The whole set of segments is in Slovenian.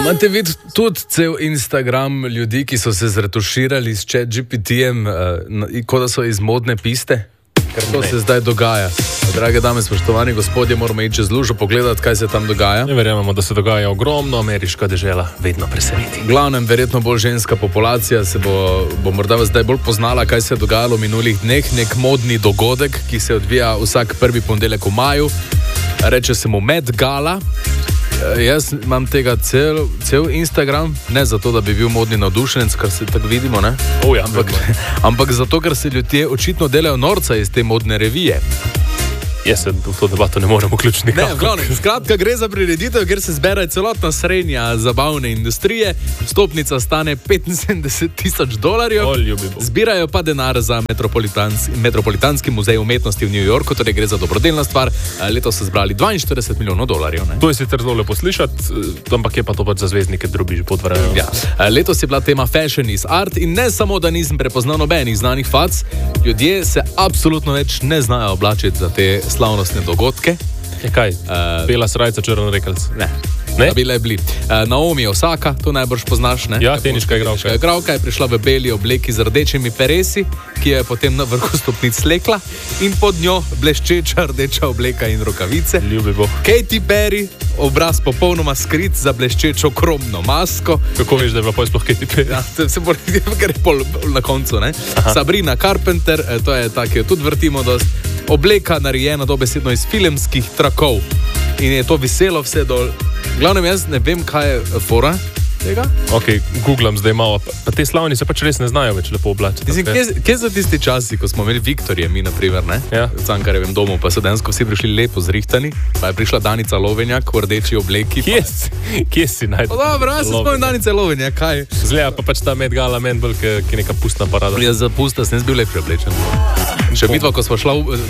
Imate videti tudi cel Instagram ljudi, ki so se zretuširali s ChatGPT-jem, kot da so iz modne piste? Ker to se zdaj dogaja. Drage dame, spoštovani gospodje, moramo iti čez lužo pogledati, kaj se tam dogaja. Ne verjamemo, da se dogaja ogromno, ameriška dežela vedno preseneti. V glavnem, verjetno bolj ženska populacija se bo morda zdaj bolj poznala, kaj se je dogajalo v minulih dneh. Nek modni dogodek, ki se odvija vsak prvi ponedeljek v maju. Reče se mu Met Gala. Jaz imam tega cel Instagram, ne zato, da bi bil modni navdušenec, kar se tako vidimo, ne? Ja, ampak zato, ker se ljudje očitno delajo norca iz te modne revije. Jaz se v to debato ne morem vključiti nikakor. Skratka, gre za prireditev, kjer se zbere celotna srednja zabavne industrije. Vstopnica stane $75,000. Zbirajo pa denar za Metropolitanski muzej umetnosti v New Yorku, torej gre za dobrodelna stvar. Letos so zbrali $42 milijonov. Ne? To je sicer zelo lepo slišati, ampak je pa to pač za zvezdnike drobiž podvrajajo. Ja. Letos je bila tema Fashion is Art in ne samo, da nisem prepoznal nobenih znanih fac, ljudje se absolutno več ne znajo oblačiti za te slavnostne dogodke. Kaj? Bela srajca, črn rekelc? Ne. Bila je bili. Naomi Osaka, to najbrž poznaš, ne? Ja, teniška igralka. Igralka je prišla v beli obleki z rdečimi peresi, ki je potem na vrhu stopnic slekla in pod njo bleščeča rdeča obleka in rokavice. Ljubi Bog. Katy Perry, obraz popolnoma skrit za bleščečo kromno masko. Kako veš, da je bila poj sploh Katy Perry? Ja, se bo ker je pol na koncu, ne? Aha. Sabrina Carpenter, to je ta, ki jo tudi vrtimo dost. Obleka narejena dobesedno iz filmskih trakov in je to viselo vse dol. Glavnem, jaz ne vem, kaj je fora tega. Ok, googlam zdaj malo. Pa te slavni se pač res ne znajo več lepo oblačiti. Kje so tisti časi, ko smo imeli Viktorje, mi naprimer, ne? Ja. V Cankarjevem domu, pa so dejansko vsi prišli lepo zrihtani, pa je prišla Danica Lovenjak v rdeči obleki. Kje si najdel? Dobro, jaz se spomnim Danice Lovenjak, kaj? Zgleda pa pač ta Met Gala men bolj, ki je neka pustna parada. Jaz za pusta sem bil lepši oblečen. Še midva, ko šla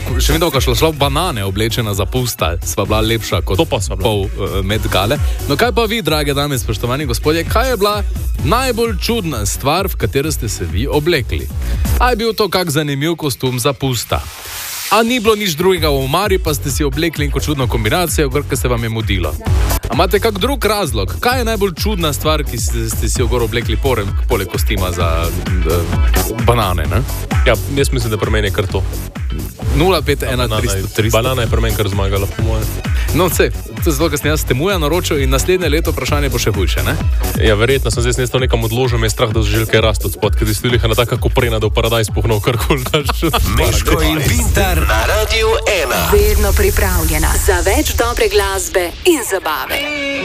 v banane oblečena za pusta, sva bila lepša kot pol Met Gale. No kaj pa vi, drage dame, spoštovani gospodje, kaj je bila najbolj čudna stvar, v katero ste se vi oblekli? A je bil to kak zanimiv kostum za pusta? A ni bilo nič drugega v omari, pa ste si oblekli neko čudno kombinacijo, ker se vam je mudilo? A imate kak drug razlog? Kaj je najbolj čudna stvar, ki ste si jo gor oblekli poleg kostima za banane, ne? Ja, jaz mislim, da pri meni je kar to. 051-300. Banana je pri meni kar zmagala, po mojem. No, to je zelo, ker sem jaz temuja naročil in naslednje leto vprašanje bo še hujše, ne? Ja, verjetno sem zdaj to nekam odložil, me je strah, da so želke rast od spod, ker je stilih ena taka koprena, da v paradajz puhnil karkoli. Meško in Vintar na Radio 1. Vedno pripravljena za več dobre glasbe in zabave.